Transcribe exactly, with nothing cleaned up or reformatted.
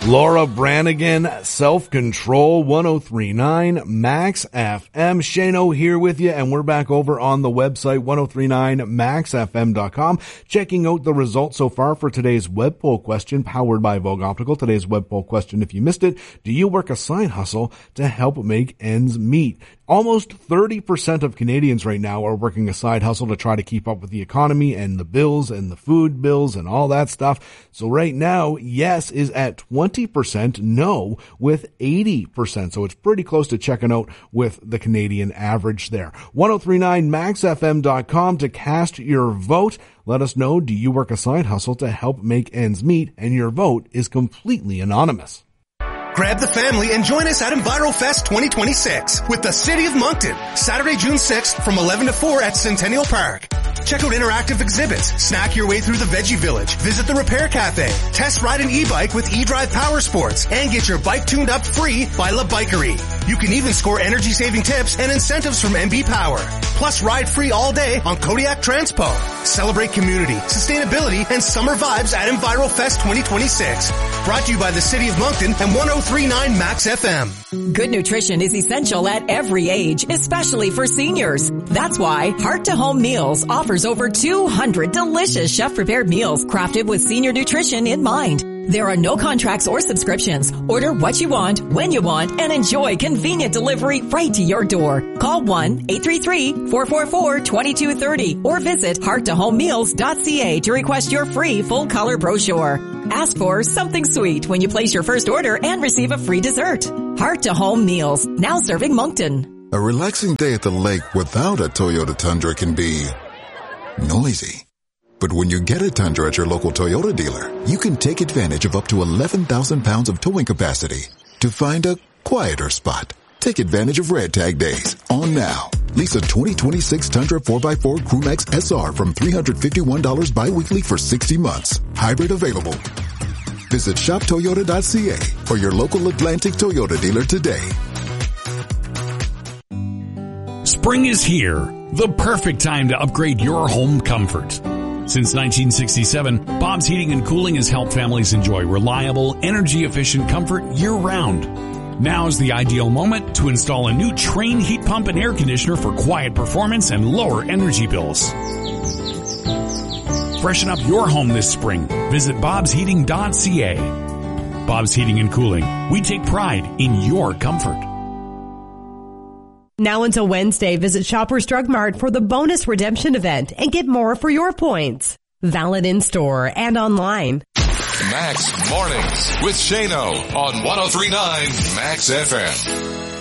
Laura Branigan, Self-Control, one oh three point nine Max F M. Shano here with you, and we're back over on the website, ten thirty-nine max f m dot com, checking out the results so far for today's web poll question powered by Vogue Optical. Today's web poll question, if you missed it, do you work a side hustle to help make ends meet? Almost thirty percent of Canadians right now are working a side hustle to try to keep up with the economy and the bills and the food bills and all that stuff. So right now, yes is at twenty percent, no with eighty percent. So it's pretty close to checking out with the Canadian average there. ten thirty-nine max f m dot com to cast your vote. Let us know, do you work a side hustle to help make ends meet? And your vote is completely anonymous. Grab the family and join us at EnviroFest twenty twenty-six with the City of Moncton, Saturday, June sixth from eleven to four at Centennial Park. Check out interactive exhibits, snack your way through the Veggie Village, visit the Repair Cafe, test ride an e-bike with eDrive Power Sports, and get your bike tuned up free by La Bikery. You can even score energy-saving tips and incentives from M B Power. Plus, ride free all day on Kodiak Transpo. Celebrate community, sustainability, and summer vibes at EnviroFest twenty twenty-six. Brought to you by the City of Moncton and ten thirty-nine Max F M. Good nutrition is essential at every age, especially for seniors. That's why Heart to Home Meals offers over two hundred delicious chef-prepared meals crafted with senior nutrition in mind. There are no contracts or subscriptions. Order what you want, when you want, and enjoy convenient delivery right to your door. Call one eight three three, four four four, two two three zero or visit heart to home meals dot c a to request your free full-color brochure. Ask for something sweet when you place your first order and receive a free dessert. Heart to Home Meals, now serving Moncton. A relaxing day at the lake without a Toyota Tundra can be noisy. But when you get a Tundra at your local Toyota dealer, you can take advantage of up to eleven thousand pounds of towing capacity to find a quieter spot. Take advantage of Red Tag Days on now. Lease a twenty twenty-six Tundra four by four Crewmax S R from three hundred fifty-one dollars bi-weekly for sixty months. Hybrid available. Visit shop toyota dot c a or your local Atlantic Toyota dealer today. Spring is here, the perfect time to upgrade your home comfort. Since nineteen sixty-seven, Bob's Heating and Cooling has helped families enjoy reliable, energy-efficient comfort year-round. Now is the ideal moment to install a new Trane heat pump and air conditioner for quiet performance and lower energy bills. Freshen up your home this spring. Visit bobs heating dot c a. Bob's Heating and Cooling. We take pride in your comfort. Now until Wednesday, visit Shoppers Drug Mart for the bonus redemption event and get more for your points. Valid in store and online. Max Mornings with Shano on ten thirty-nine Max F M.